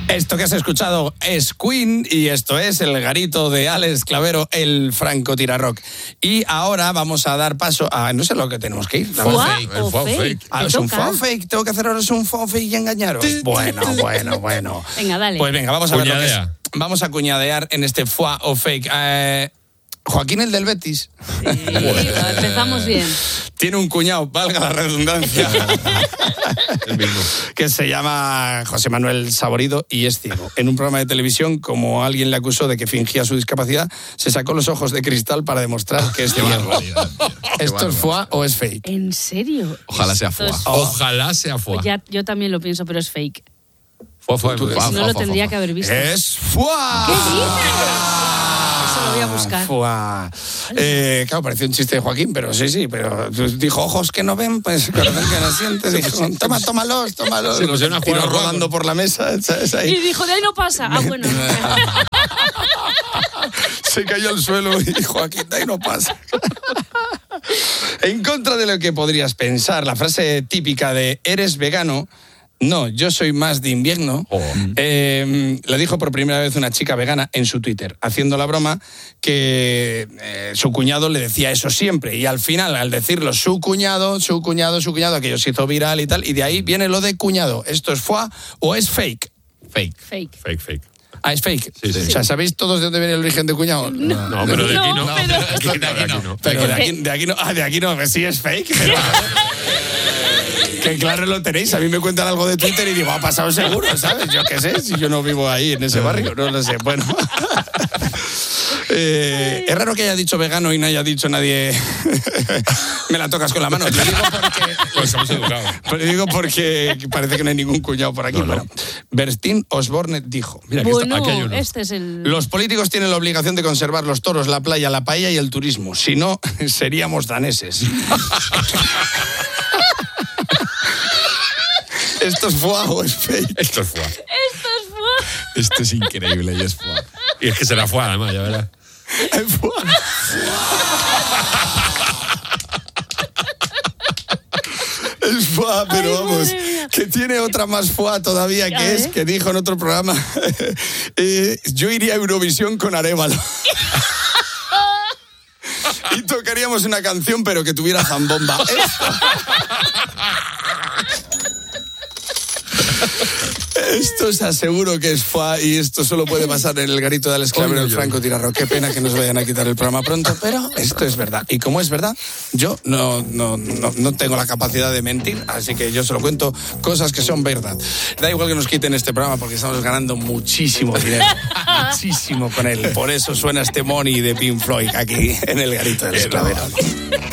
Esto que has escuchado es Queen y esto es el garito de Alex Clavero, el francotirarrock. Y ahora vamos a dar paso a, no sé lo que tenemos que ir. ¿Fua o fake? ¿Es un fua o fake? ¿Tengo que hacer ahora un fua o fake y engañaros? Bueno. Venga, dale. Pues venga, vamos a ver lo que es. Vamos a cuñadear en este fua o fake. Joaquín, el del Betis. Sí, empezamos bien. Tiene un cuñado, valga la redundancia, el mismo, que se llama José Manuel Saborido y es ciego. En un programa de televisión, como alguien le acusó de que fingía su discapacidad, se sacó los ojos de cristal para demostrar que es ciego. ¿Esto es fua o es fake? ¿En serio? Ojalá sea fua. Ojalá sea fua. Yo también lo pienso, pero es fake. Fua. No lo tendría que haber visto. ¡Es fua! ¿Qué dices? Eso lo voy a buscar. Fua. Claro, parecía un chiste de Joaquín, pero sí, pero dijo ojos que no ven, pues corazón que no siente. Dijo, tómalos. Se pusieron a jugar rodando por la mesa, ¿sabes? Ahí. Y dijo, de ahí no pasa. Bueno. Se cayó al suelo y Joaquín, de ahí no pasa. En contra de lo que podrías pensar, la frase típica de ¿eres vegano? No, yo soy más de invierno. La dijo por primera vez una chica vegana en su Twitter, haciendo la broma que su cuñado le decía eso siempre. Y al final, al decirlo su cuñado, aquello se hizo viral y tal. Y de ahí viene lo de cuñado. ¿Esto es fua o es fake? Fake. Ah, es fake. Sí. O sea, ¿sabéis todos de dónde viene el origen de cuñado? No, pero de aquí no. Pero de aquí no. Ah, de aquí no, que sí es fake. Pero... que claro lo tenéis, a mí me cuentan algo de Twitter y digo, ha pasado seguro, ¿sabes? Yo qué sé, si yo no vivo ahí en ese barrio, no lo sé, bueno. Es raro que haya dicho vegano y no haya dicho nadie me la tocas con la mano. Te digo porque... Pues somos educados. Pero digo porque parece que no hay ningún cuñado por aquí. No. Bueno, Bertín Osborne dijo... Mira, aquí hay uno. Este es el... Los políticos tienen la obligación de conservar los toros, la playa, la paella y el turismo. Si no, seríamos daneses. ¿Esto es fua o es fake? Esto es fua. Esto es increíble y es fua. Y es que será fua, además, ya verás. Es fua. Es fua, pero vamos, que tiene otra más fua todavía, que es que dijo en otro programa, yo iría a Eurovisión con Arévalo. Y tocaríamos una canción, pero que tuviera zambomba. Esto os aseguro que es fua y esto solo puede pasar en el garito de Alex Clavero, el francotirarrock. Qué pena que nos vayan a quitar el programa pronto, pero esto es verdad. Y como es verdad, yo no tengo la capacidad de mentir, así que yo solo cuento cosas que son verdad. Da igual que nos quiten este programa porque estamos ganando muchísimo dinero. Muchísimo con él. Por eso suena este Money de Pink Floyd aquí en el garito de Alex Clavero.